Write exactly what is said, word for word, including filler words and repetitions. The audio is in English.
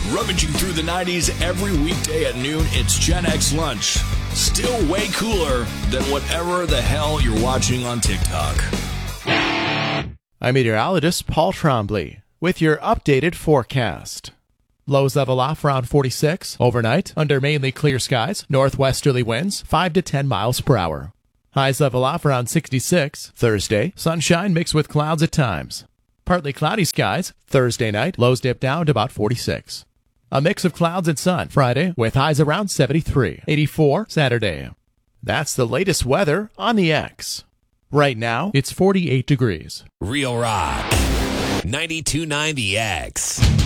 Rummaging through the nineties every weekday at noon, it's Gen X Lunch. Still way cooler than whatever the hell you're watching on TikTok. I'm meteorologist Paul Trombley with your updated forecast. Lows level off around forty-six overnight under mainly clear skies, northwesterly winds five to ten miles per hour. Highs level off around sixty-six Thursday, sunshine mixed with clouds at times. Partly cloudy skies Thursday night, lows dip down to about forty-six. A mix of clouds and sun Friday with highs around seventy-three, eighty-four Saturday. That's the latest weather on the X. Right now, it's forty-eight degrees. Real Rock ninety-two point nine The X.